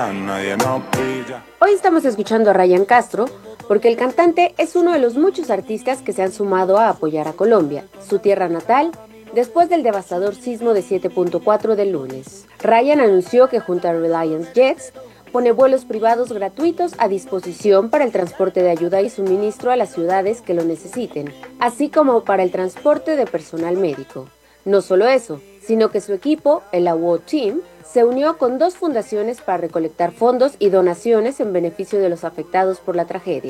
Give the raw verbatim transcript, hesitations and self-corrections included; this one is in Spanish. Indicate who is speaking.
Speaker 1: Hoy estamos escuchando a Ryan Castro porque el cantante es uno de los muchos artistas que se han sumado a apoyar a Colombia, su tierra natal, después del devastador sismo de siete punto cuatro del lunes. Ryan anunció que junto a Reliance Jets pone vuelos privados gratuitos a disposición para el transporte de ayuda y suministro a las ciudades que lo necesiten, así como para el transporte de personal médico. No solo eso, sino que su equipo, el AWOD Team, se unió con dos fundaciones para recolectar fondos y donaciones en beneficio de los afectados por la tragedia.